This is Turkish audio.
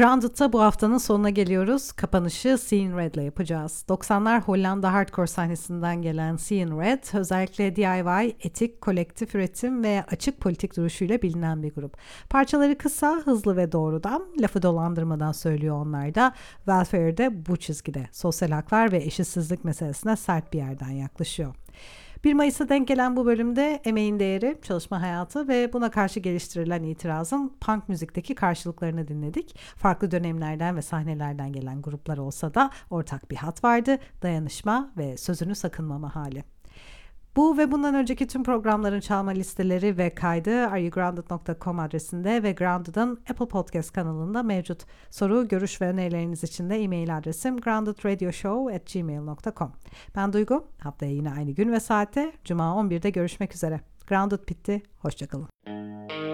Grounded'da bu haftanın sonuna geliyoruz. Kapanışı Seeing Red'le yapacağız. 90'lar Hollanda hardcore sahnesinden gelen Seeing Red, özellikle DIY, etik, kolektif üretim ve açık politik duruşuyla bilinen bir grup. Parçaları kısa, hızlı ve doğrudan, lafı dolandırmadan söylüyor onlar da. Welfare'de bu çizgide, sosyal haklar ve eşitsizlik meselesine sert bir yerden yaklaşıyor. 1 Mayıs'a denk gelen bu bölümde emeğin değeri, çalışma hayatı ve buna karşı geliştirilen itirazın punk müzikteki karşılıklarını dinledik. Farklı dönemlerden ve sahnelerden gelen gruplar olsa da ortak bir hat vardı: dayanışma ve sözünü sakınmama hali. Bu ve bundan önceki tüm programların çalma listeleri ve kaydı areyogrounded.com adresinde ve Grounded'ın Apple Podcast kanalında mevcut. Soru, görüş ve önerileriniz için de e-mail adresim groundedradioshow@gmail.com. Ben Duygu. Haftaya yine aynı gün ve saatte Cuma 11'de görüşmek üzere. Grounded bitti. Hoşçakalın.